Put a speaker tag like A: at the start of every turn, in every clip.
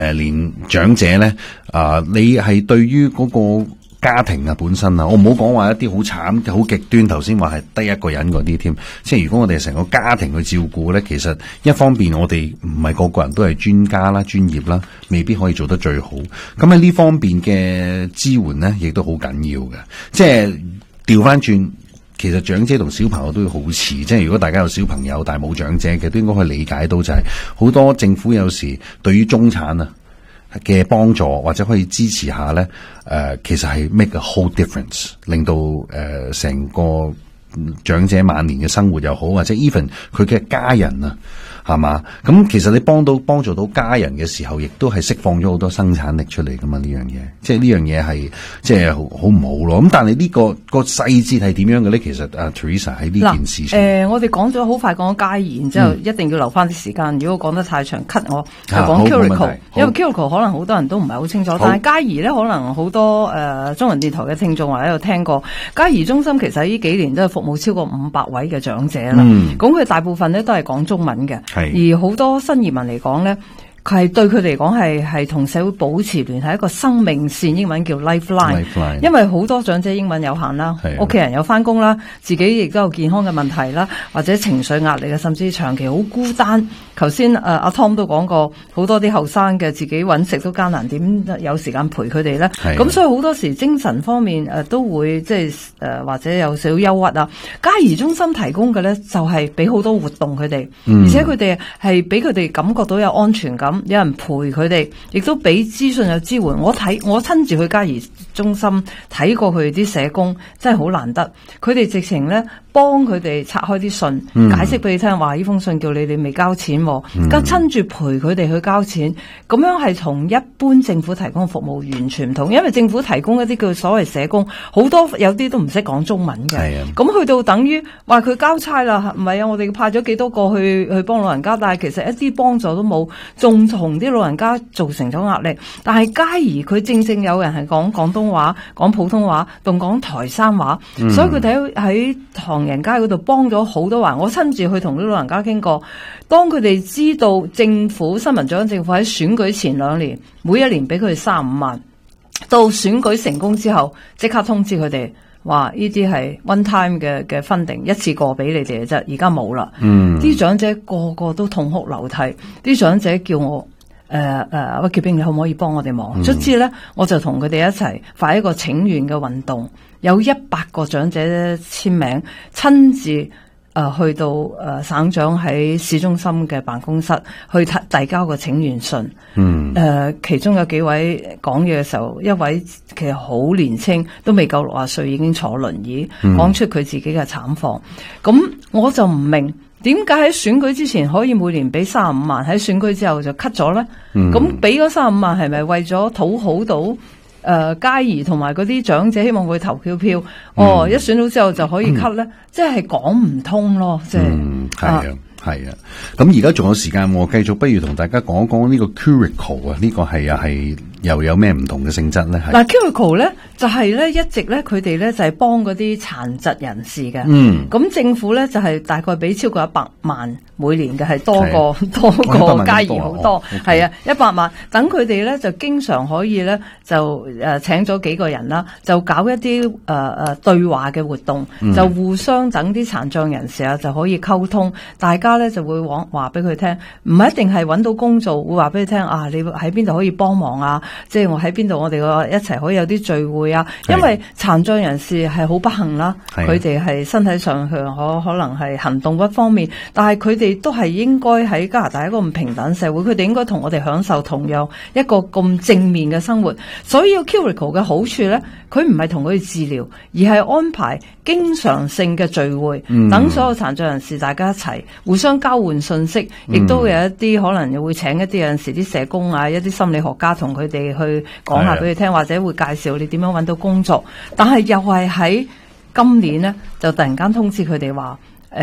A: 連長者咧你係對於嗰個家庭啊本身啊，我唔好講話一啲好慘好極端，頭先話係得一個人嗰啲添，即係如果我哋成個家庭去照顧咧，其實一方面我哋唔係個個人都係專家啦、專業啦，未必可以做得最好。咁喺呢方面嘅支援咧，亦都好緊要嘅。即係調翻轉，其實長者同小朋友都要好似，即係如果大家有小朋友但係冇長者嘅，都應該可以理解到就係好多政府有時對於中產啊嘅幫助或者可以支持下咧，其實係 make a whole difference， 令到成個長者晚年嘅生活又好，或者 even 佢嘅家人啊，係嘛？咁其實你幫助到家人嘅時候，亦都係釋放咗好多生產力出嚟噶嘛？呢樣嘢，即係呢樣嘢係即係好唔好咯？咁但係呢個細節係點樣嘅咧？其實Teresa 喺呢件事情，
B: 我哋講咗好快講咗家儀，然之後一定要留翻啲時間。如果講得太長 cut 我就講 Curico，因為 Curico 可能好多人都唔係好清楚，但係家儀咧可能好多中文電台嘅聽眾或者有聽過。家儀中心其實呢幾年都係服務超過500位嘅長者啦。咁佢大部分咧都係講中文嘅。而好多新移民嚟講咧，佢係對佢嚟講係同社會保持聯繫一個生命線，英文叫 lifeline。因為好多長者英文有限啦，屋企人有翻工啦，自己亦都有健康嘅問題啦，或者情緒壓力嘅，甚至長期好孤單。頭先阿 Tom 都講過，好多啲後生嘅自己揾食都艱難，點有時間陪佢哋咧？咁所以好多時精神方面都會即係或者有少少憂鬱啊。家儀中心提供嘅咧就係俾好多活動佢哋，而且佢哋係俾佢哋感覺到有安全感，有人陪佢哋，亦都俾資訊有支援。我親自去家儀中心睇過佢哋啲社工，真係好難得。佢哋直情咧幫佢哋拆開啲信，解釋俾你聽，話呢封信叫你哋未交錢，親住陪佢哋去交錢，咁樣係同一般政府提供嘅服務完全唔同。因為政府提供一啲叫所謂社工，好多有啲都唔識講中文嘅，咁去到等於話佢交差啦，唔係啊，我哋派咗幾多個去幫老人家，但係其實一啲幫助都冇，仲同啲老人家造成咗壓力。但係家儀佢正有人係講廣東話、講普通話，仲講台山話，所以佢哋喺唐人街嗰度幫咗好多人。我親自去同啲老人家傾過，當佢哋知道新民主黨政府喺選舉前2年，每一年俾佢哋35萬，到選舉成功之後，即刻通知佢哋話呢啲係 one time 嘅funding，一次過俾你哋嘅啫，而家冇啦。啲長者個個都痛哭流涕，啲長者叫我屈潔冰，你可唔可以幫我哋忙？卒之咧，我就同佢哋一齊發一個請願嘅運動，有100個長者簽名，親自去到省長喺市中心嘅辦公室去遞交個請願信。其中有幾位講嘢嘅時候，一位其實好年輕，都未夠60歲，已經坐輪椅，講出佢自己嘅慘況。咁我就唔明點解喺選舉之前可以每年俾35萬，喺選舉之後就 cut 咗咧？咁俾嗰35萬係咪為咗討好到家儀同埋嗰啲長者，希望佢投票？一選到之後就可以 cut 咧？即係講唔通咯，即係
A: 係啊，咁而家仲有時間，我繼續不如同大家講一講呢個 Curico 啊，呢個係又有咩唔同嘅性質咧？
B: 嗱 Curico 咧就係咧一直咧佢哋咧就係幫嗰啲殘疾人士嘅。咁政府咧就係大概俾超過100萬每年嘅，係多過家儀好多。係啊，100萬，等佢哋咧就經常可以咧就請咗幾個人啦，就搞一啲對話嘅活動，就互相等啲殘障人士啊就可以溝通，大家咧就會話俾佢聽，唔一定係揾到工做，會話俾佢聽啊，你喺邊度可以幫忙啊？即係我喺邊度，我哋一齊可以有啲聚會啊。因為殘障人士係好不幸啦，佢哋係身體上可能係行動不方便，但係佢哋都係應該喺加拿大一個咁平等社會，佢哋應該同我哋享受同樣一個咁正面嘅生活。所以 Curico 嘅好處咧，佢唔係同佢哋治療，而係安排經常性嘅聚會，等所有殘障人士大家一齊互相交換信息，亦都有一啲可能又會請一啲有陣時啲社工啊，一啲心理學家同佢哋去講下俾佢聽，或者會介紹你點樣揾到工作。但係又係喺今年呢，就突然間通知佢哋話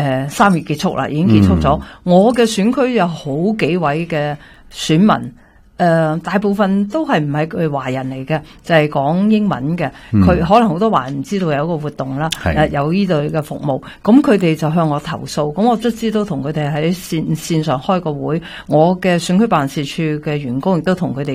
B: 3月結束啦，已經結束咗。我嘅選區有好幾位嘅選民。大部分都係唔係佢華人嚟嘅，就係講英文嘅。佢可能好多華人唔知道有一個活動啦，有呢類嘅服務。咁佢哋就向我投訴，咁我卒之都同佢哋喺線上開個會。我嘅選區辦事處嘅員工亦都同佢哋